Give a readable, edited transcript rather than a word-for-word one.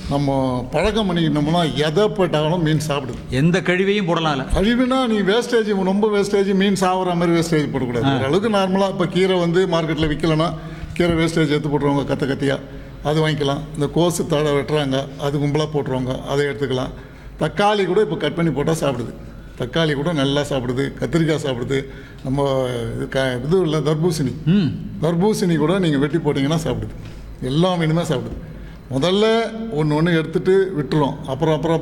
நம்ம பழக்கம் பண்ணிக்கிட்டோம்னா எதை போட்டாலும் மீன் சாப்பிடுது. எந்த கழிவையும் போடலாம் இல்லை. கழிவுனா நீ வேஸ்டேஜ், ரொம்ப வேஸ்டேஜ், மீன் சாப்பிட்ற மாதிரி வேஸ்டேஜ் போடக்கூடாது. ஓரளவுக்கு நார்மலாக இப்போ கீரை வந்து மார்க்கெட்டில் விற்கலன்னா கீரை வேஸ்டேஜ் எடுத்து போட்டுருவாங்க, கத்தியாக அது வாங்கிக்கலாம். இந்த கோசு தடை வெட்டுறாங்க, அது கும்பலாக போட்டுருவாங்க, அதை எடுத்துக்கலாம். தக்காளி கூட இப்போ கட் பண்ணி போட்டால் சாப்பிடுது. தக்காளி கூட நல்லா சாப்பிடுது, கத்திரிக்காய் சாப்பிடுது. நம்ம இது இல்லை தர்பூசணி கூட நீங்கள் வெட்டி போட்டிங்கன்னா சாப்பிடுது. எல்லா மீனுமே சாப்பிடுது. முதல்ல ஒன்று எடுத்துகிட்டு விட்டுரும், அப்புறம்